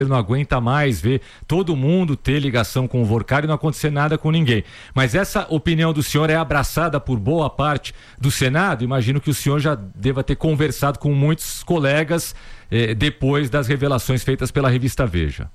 não aguenta mais ver todo mundo ter ligação com o Vorcari e não acontecer nada com ninguém. Mas essa opinião do senhor é abraçada por boa parte do Senado? Imagino que o senhor já deva ter conversado com muitos colegas depois das revelações feitas pela revista Veja.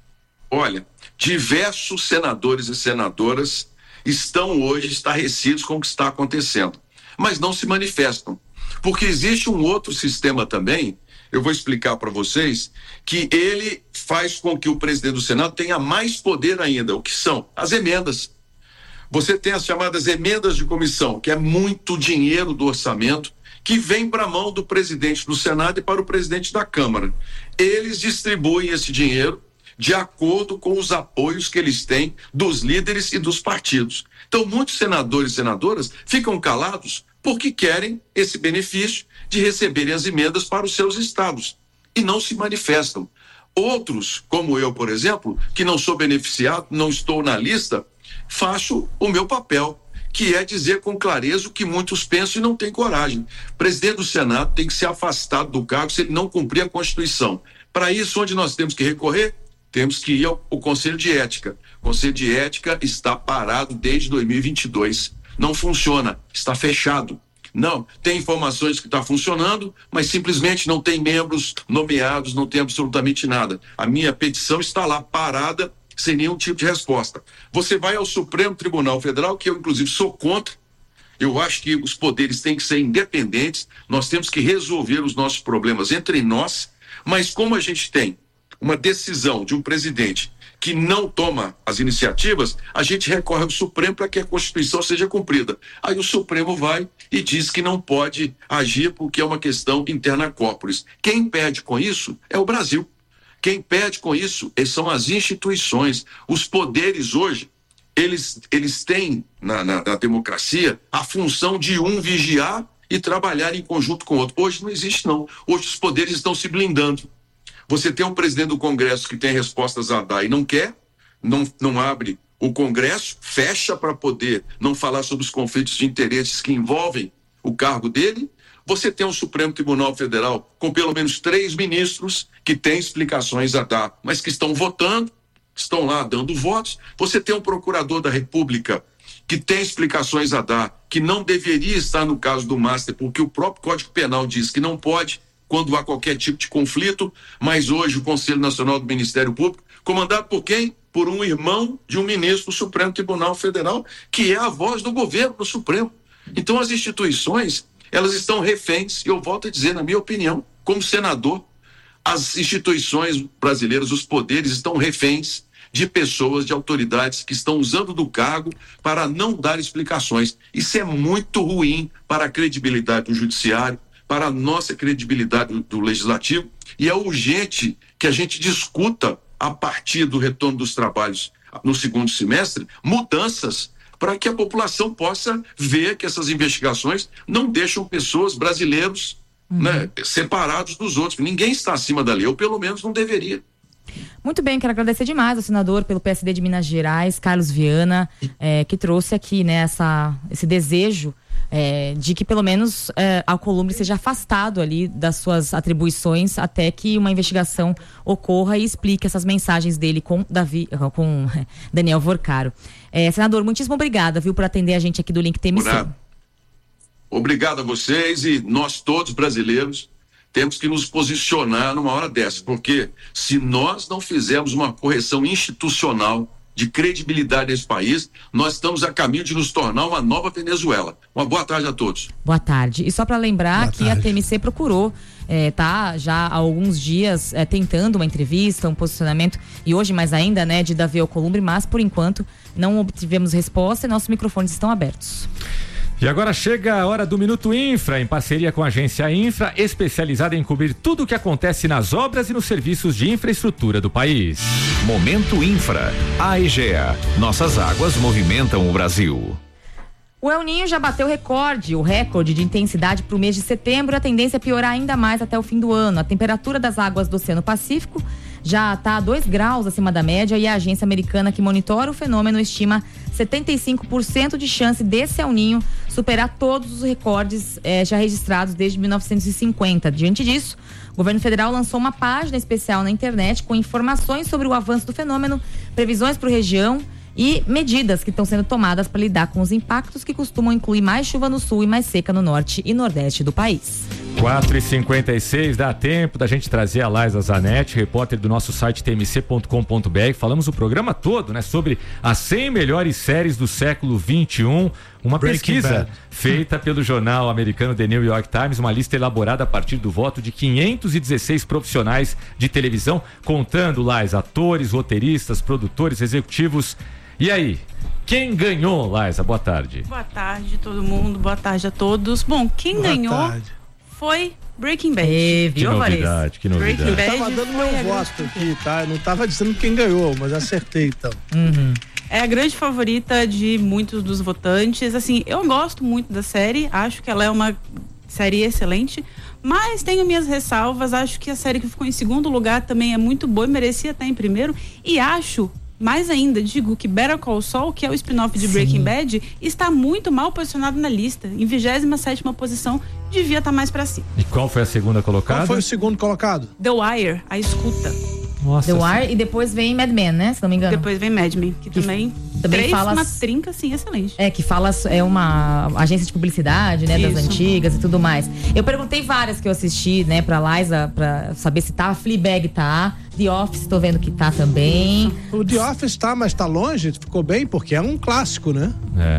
Olha, diversos senadores e senadoras estão hoje estarrecidos com o que está acontecendo, mas não se manifestam, porque existe um outro sistema também. Eu vou explicar para vocês que ele faz com que o presidente do Senado tenha mais poder ainda, o que são as emendas. Você tem as chamadas emendas de comissão, que é muito dinheiro do orçamento, que vem para a mão do presidente do Senado e para o presidente da Câmara. Eles distribuem esse dinheiro de acordo com os apoios que eles têm dos líderes e dos partidos. Então, muitos senadores e senadoras ficam calados porque querem esse benefício de receberem as emendas para os seus estados e não se manifestam. Outros, como eu, por exemplo, que não sou beneficiado, não estou na lista, faço o meu papel, que é dizer com clareza o que muitos pensam e não têm coragem. O presidente do Senado tem que ser afastado do cargo se ele não cumprir a Constituição. Para isso, onde nós temos que recorrer? Temos que ir ao Conselho de Ética. O Conselho de Ética está parado desde 2022. Não funciona, está fechado. Não, tem informações que está funcionando, mas simplesmente não tem membros nomeados, não tem absolutamente nada. A minha petição está lá parada, sem nenhum tipo de resposta. Você vai ao Supremo Tribunal Federal, que eu inclusive sou contra. Eu acho que os poderes têm que ser independentes, nós temos que resolver os nossos problemas entre nós, mas como a gente tem uma decisão de um presidente que não toma as iniciativas, a gente recorre ao Supremo para que a Constituição seja cumprida. Aí o Supremo vai e diz que não pode agir porque é uma questão interna corporis. Quem perde com isso é o Brasil. Quem perde com isso são as instituições. Os poderes hoje, eles têm na democracia a função de um vigiar e trabalhar em conjunto com o outro. Hoje não existe, não. Hoje os poderes estão se blindando. Você tem um presidente do Congresso que tem respostas a dar e não quer, não abre o Congresso, fecha para poder não falar sobre os conflitos de interesses que envolvem o cargo dele. Você tem um Supremo Tribunal Federal com pelo menos 3 ministros que têm explicações a dar, mas que estão votando, estão lá dando votos. Você tem um procurador da República que tem explicações a dar, que não deveria estar no caso do Master, porque o próprio Código Penal diz que não pode quando há qualquer tipo de conflito, mas hoje o Conselho Nacional do Ministério Público, comandado por quem? Por um irmão de um ministro do Supremo Tribunal Federal, que é a voz do governo do Supremo. Então as instituições, elas estão reféns, e eu volto a dizer, na minha opinião, como senador, as instituições brasileiras, os poderes estão reféns de pessoas, de autoridades que estão usando do cargo para não dar explicações. Isso é muito ruim para a credibilidade do judiciário, para a nossa credibilidade do legislativo, e é urgente que a gente discuta, a partir do retorno dos trabalhos no segundo semestre, mudanças para que a população possa ver que essas investigações não deixam pessoas, brasileiros, separados dos outros. Ninguém está acima da lei, ou pelo menos não deveria. Muito bem, quero agradecer demais ao senador pelo PSD de Minas Gerais, Carlos Viana, que trouxe aqui, né, esse desejo de que pelo menos Alcolumbre seja afastado ali das suas atribuições até que uma investigação ocorra e explique essas mensagens dele com Daniel Vorcaro. Senador, muitíssimo obrigada, viu, por atender a gente aqui do Link TMC. Obrigado a vocês, e nós todos brasileiros temos que nos posicionar numa hora dessa, porque se nós não fizermos uma correção institucional de credibilidade nesse país, nós estamos a caminho de nos tornar uma nova Venezuela. Uma boa tarde a todos. Boa tarde. E só para lembrar que a TMC procurou, tá já há alguns dias tentando uma entrevista, um posicionamento, e hoje mais ainda, né, de Davi Alcolumbre, mas por enquanto não obtivemos resposta e nossos microfones estão abertos. E agora chega a hora do Minuto Infra, em parceria com a agência Infra, especializada em cobrir tudo o que acontece nas obras e nos serviços de infraestrutura do país. Momento Infra. A Egea. Nossas águas movimentam o Brasil. O El Niño já bateu o recorde de intensidade para o mês de setembro, e a tendência é piorar ainda mais até o fim do ano. A temperatura das águas do Oceano Pacífico já está 2 graus acima da média, e a agência americana que monitora o fenômeno estima 75% de chance desse El Niño superar todos os recordes já registrados desde 1950. Diante disso, o governo federal lançou uma página especial na internet com informações sobre o avanço do fenômeno, previsões para a região e medidas que estão sendo tomadas para lidar com os impactos que costumam incluir mais chuva no sul e mais seca no norte e nordeste do país. 4h56, dá tempo da gente trazer a Laisa Zanetti, repórter do nosso site tmc.com.br. Falamos o programa todo, né, sobre as 100 melhores séries do século XXI. Uma pesquisa feita pelo jornal americano The New York Times, uma lista elaborada a partir do voto de 516 profissionais de televisão, contando, Laisa, atores, roteiristas, produtores, executivos. E aí? Quem ganhou, Laisa? Boa tarde. Boa tarde, todo mundo. Boa tarde a todos. Bom, quem ganhou foi Breaking Bad. Que novidade, que novidade. Eu tava dando meu voto aqui, tá? Eu não tava dizendo quem ganhou, mas acertei então. É a grande favorita de muitos dos votantes. Assim, eu gosto muito da série, acho que ela é uma série excelente, mas tenho minhas ressalvas. Acho que a série que ficou em segundo lugar também é muito boa e merecia estar em primeiro. E acho, mais ainda, digo que Better Call Saul, que é o spin-off de Breaking Bad, está muito mal posicionado na lista. Em 27ª posição, devia estar mais pra cima. E qual foi a segunda colocada? Qual foi o segundo colocado? The Wire, A Escuta. Nossa, The Wire, e depois vem Mad Men, né? Se não me engano. Depois vem Mad Men, que também fala uma trinca, assim, excelente. Que fala, é uma agência de publicidade, né? Das antigas e tudo mais. Eu perguntei várias que eu assisti, né, pra Laisa, pra saber se tá. Fleabag tá. The Office, tô vendo que tá também. O The Office tá, mas tá longe, ficou bem, porque é um clássico, né?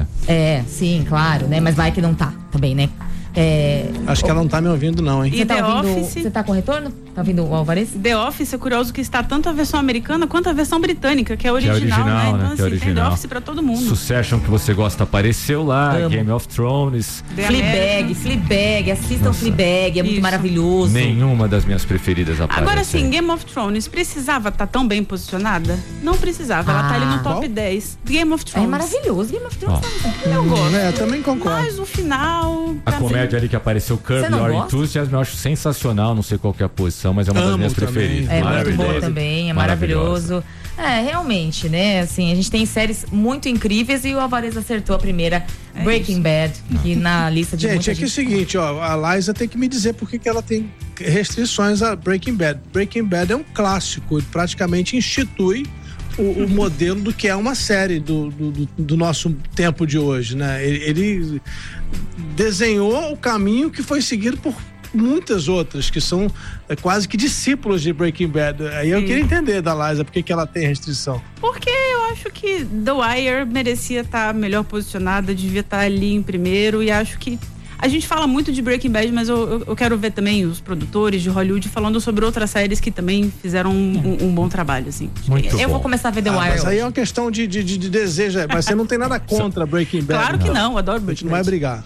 Sim, claro, né? Mas vai que não tá também, né? Acho que ela não tá me ouvindo não, hein? E The Office... Você tá com retorno? Tá ouvindo o Alvarez? The Office é curioso que está tanto a versão americana quanto a versão britânica, que é original, né? Então, assim, tem The Office pra todo mundo. Succession, que você gosta, apareceu lá. Game of Thrones. Fleabag, assistam Fleabag, é muito maravilhoso. Nenhuma das minhas preferidas aparece. Agora sim, Game of Thrones precisava estar tão bem posicionada? Não precisava, ela tá ali no top 10. Game of Thrones. É maravilhoso, Game of Thrones. Eu gosto. Eu também concordo. Mas o final... A comédia ali que apareceu, Curb Your Enthusiasm, eu acho sensacional, não sei qual que é a posição, mas é uma das minhas preferidas. É muito boa também, é maravilhoso. Realmente, né? Assim, a gente tem séries muito incríveis e o Alvarez acertou a primeira, Breaking Bad, que na lista de gente, é o seguinte, ó, a Laisa tem que me dizer por que ela tem restrições a Breaking Bad. Breaking Bad é um clássico, ele praticamente institui o modelo do que é uma série do nosso tempo de hoje, né? Ele desenhou o caminho que foi seguido por muitas outras, que são quase que discípulos de Breaking Bad. Aí eu queria entender da Laisa por que ela tem restrição. Porque eu acho que The Wire merecia estar melhor posicionada, devia estar ali em primeiro, e acho que a gente fala muito de Breaking Bad, mas eu quero ver também os produtores de Hollywood falando sobre outras séries que também fizeram um bom trabalho, assim. Eu vou começar a ver The Wire. Mas aí é uma questão de desejo, mas você não tem nada contra Breaking Bad. Claro que não, adoro Breaking Bad. A gente não vai brigar.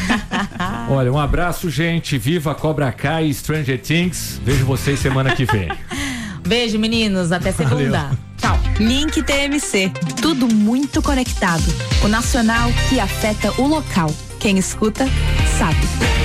Olha, um abraço, gente. Viva Cobra Kai e Stranger Things. Vejo vocês semana que vem. Beijo, meninos. Até segunda. Tchau. Link TMC. Tudo muito conectado. O nacional que afeta o local. Quem escuta, sabe.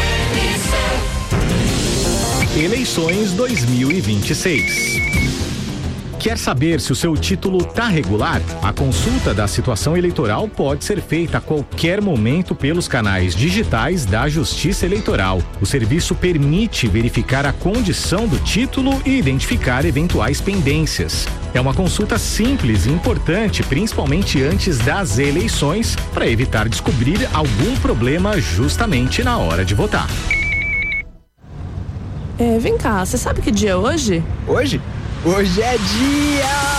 Eleições 2026. Quer saber se o seu título está regular? A consulta da situação eleitoral pode ser feita a qualquer momento pelos canais digitais da Justiça Eleitoral. O serviço permite verificar a condição do título e identificar eventuais pendências. É uma consulta simples e importante, principalmente antes das eleições, para evitar descobrir algum problema justamente na hora de votar. Vem cá, você sabe que dia é hoje? Hoje? Hoje é dia